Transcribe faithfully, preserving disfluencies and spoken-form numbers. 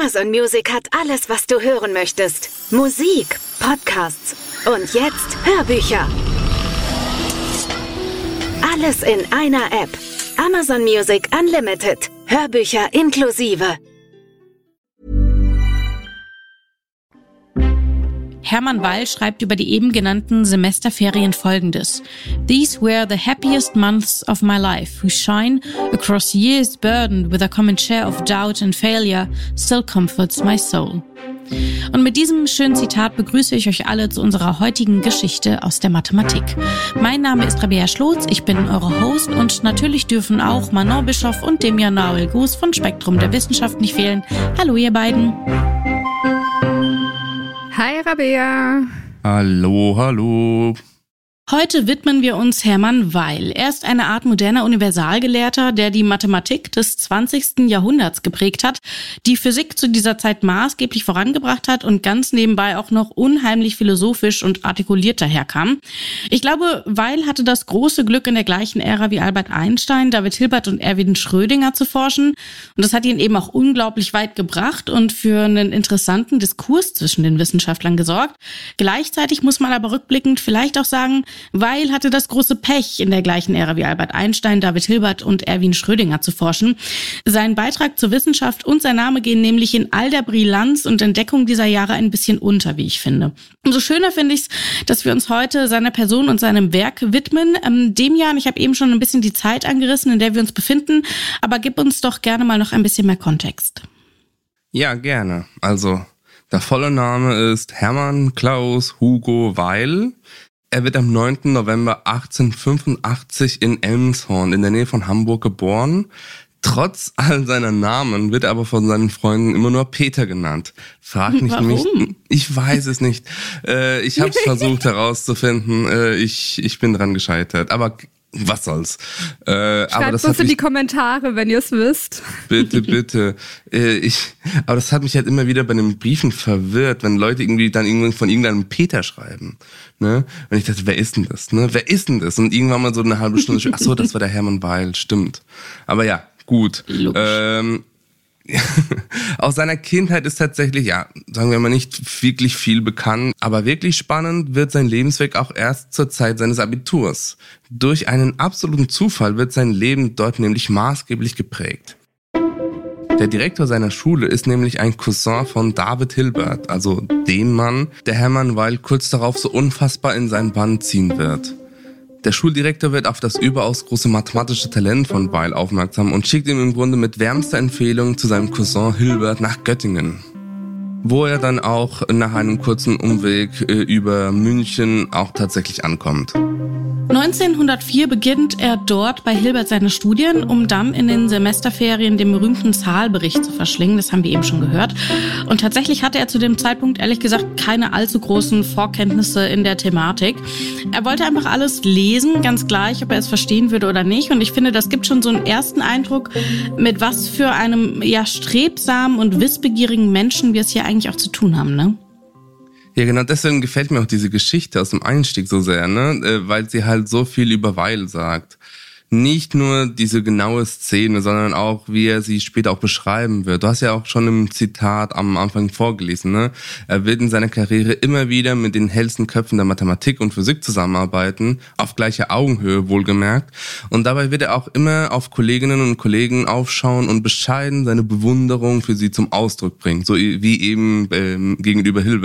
Amazon Music hat alles, was du hören möchtest. Musik, Podcasts und jetzt Hörbücher. Alles in einer App. Amazon Music Unlimited. Hörbücher inklusive. Hermann Weil schreibt über die eben genannten Semesterferien Folgendes. These were the happiest months of my life, whose shine, across years burdened with a common share of doubt and failure, still comforts my soul. Und mit diesem schönen Zitat begrüße ich euch alle zu unserer heutigen Geschichte aus der Mathematik. Mein Name ist Rabea Schlotz, ich bin eure Host und natürlich dürfen auch Manon Bischoff und Demian Naul Gus von Spektrum der Wissenschaft nicht fehlen. Hallo ihr beiden. Hi Rabea. Hallo, hallo. Heute widmen wir uns Hermann Weil. Er ist eine Art moderner Universalgelehrter, der die Mathematik des zwanzigsten Jahrhunderts geprägt hat, die Physik zu dieser Zeit maßgeblich vorangebracht hat und ganz nebenbei auch noch unheimlich philosophisch und artikuliert daherkam. Ich glaube, Weil hatte das große Glück, in der gleichen Ära wie Albert Einstein, David Hilbert und Erwin Schrödinger zu forschen. Und das hat ihn eben auch unglaublich weit gebracht und für einen interessanten Diskurs zwischen den Wissenschaftlern gesorgt. Gleichzeitig muss man aber rückblickend vielleicht auch sagen, Weil hatte das große Pech, in der gleichen Ära wie Albert Einstein, David Hilbert und Erwin Schrödinger zu forschen. Sein Beitrag zur Wissenschaft und sein Name gehen nämlich in all der Brillanz und Entdeckung dieser Jahre ein bisschen unter, wie ich finde. Umso schöner finde ich es, dass wir uns heute seiner Person und seinem Werk widmen. Ähm, Demian, ich habe eben schon ein bisschen die Zeit angerissen, in der wir uns befinden, aber gib uns doch gerne mal noch ein bisschen mehr Kontext. Ja, gerne. Also, der volle Name ist Hermann Klaus Hugo Weil. Er wird am neunten November achtzehnhundertfünfundachtzig in Elmshorn in der Nähe von Hamburg geboren. Trotz all seiner Namen wird er aber von seinen Freunden immer nur Peter genannt. Frag nicht Warum? mich. Ich weiß es nicht. Äh, ich habe es versucht herauszufinden. Äh, ich, ich bin dran gescheitert. Aber was soll's. Äh, Schreibt uns in mich, die Kommentare, wenn ihr es wisst. Bitte, bitte. Äh, ich, aber das hat mich halt immer wieder bei den Briefen verwirrt, wenn Leute irgendwie dann irgendwann von irgendeinem Peter schreiben. Ne? Und ich dachte, wer ist denn das? Ne? Wer ist denn das? Und irgendwann mal so eine halbe Stunde, ach so, das war der Hermann Weil, stimmt. Aber ja, gut. Ähm, aus seiner Kindheit ist tatsächlich, ja, sagen wir mal, nicht wirklich viel bekannt, aber wirklich spannend wird sein Lebensweg auch erst zur Zeit seines Abiturs. Durch einen absoluten Zufall wird sein Leben dort nämlich maßgeblich geprägt. Der Direktor seiner Schule ist nämlich ein Cousin von David Hilbert, also dem Mann, der Hermann Weil kurz darauf so unfassbar in seinen Bann ziehen wird. Der Schuldirektor wird auf das überaus große mathematische Talent von Weil aufmerksam und schickt ihn im Grunde mit wärmster Empfehlung zu seinem Cousin Hilbert nach Göttingen, wo er dann auch nach einem kurzen Umweg äh, über München auch tatsächlich ankommt. neunzehnhundertvier beginnt er dort bei Hilbert seine Studien, um dann in den Semesterferien den berühmten Zahlbericht zu verschlingen. Das haben wir eben schon gehört. Und tatsächlich hatte er zu dem Zeitpunkt, ehrlich gesagt, keine allzu großen Vorkenntnisse in der Thematik. Er wollte einfach alles lesen, ganz gleich, ob er es verstehen würde oder nicht. Und ich finde, das gibt schon so einen ersten Eindruck, mit was für einem ja strebsamen und wissbegierigen Menschen wir es hier eigentlich auch zu tun haben, ne? Ja, genau, deswegen gefällt mir auch diese Geschichte aus dem Einstieg so sehr, ne, weil sie halt so viel über Weil sagt. Nicht nur diese genaue Szene, sondern auch, wie er sie später auch beschreiben wird. Du hast ja auch schon im Zitat am Anfang vorgelesen, ne? Er wird in seiner Karriere immer wieder mit den hellsten Köpfen der Mathematik und Physik zusammenarbeiten, auf gleicher Augenhöhe wohlgemerkt. Und dabei wird er auch immer auf Kolleginnen und Kollegen aufschauen und bescheiden seine Bewunderung für sie zum Ausdruck bringen, so wie eben ähm, gegenüber Hilbert.